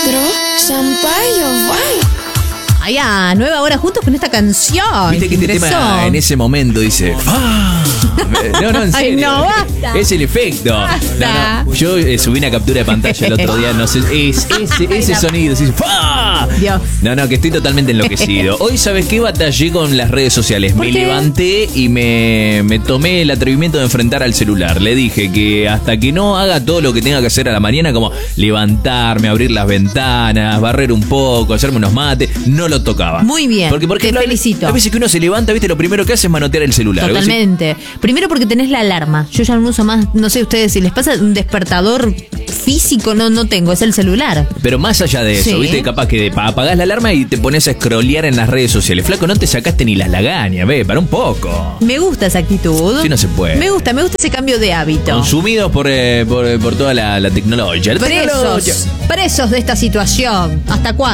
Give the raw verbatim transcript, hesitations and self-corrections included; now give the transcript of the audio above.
Pedro Sampaio, vai. Allá, nueva hora juntos con esta canción. Viste que este Ingresó. tema en ese momento dice ¡ah! No, no, en serio. Ay, no, basta. Es el efecto. Basta. No, no. Yo eh, subí una captura de pantalla el otro día, no sé, es ese, ese sonido, sí, ¡ah! Dios. No, no, que estoy totalmente enloquecido. Hoy, ¿sabes qué? Batallé con las redes sociales. ¿Por Me qué? levanté y me, me tomé el atrevimiento de enfrentar al celular. Le dije que hasta que no haga todo lo que tenga que hacer a la mañana, como levantarme, abrir las ventanas, barrer un poco, hacerme unos mates, no lo tocaba. Muy bien, Porque, por te ejemplo, felicito. A veces que uno se levanta, viste, lo primero que hace es manotear el celular. Totalmente. Primero porque tenés la alarma. Yo ya no uso más, no sé ustedes si les pasa un despertador físico, no, no tengo, es el celular. Pero más allá de eso, Sí. viste, capaz que apagás la alarma y te pones a scrollear en las redes sociales. Flaco, no te sacaste ni las lagañas, ve, para un poco. Me gusta esa actitud. Sí, no se puede. Me gusta, me gusta ese cambio de hábito. Consumidos por, eh, por, por toda la, la tecnología. La Presos, tecnología. presos de esta situación. ¿Hasta cuándo?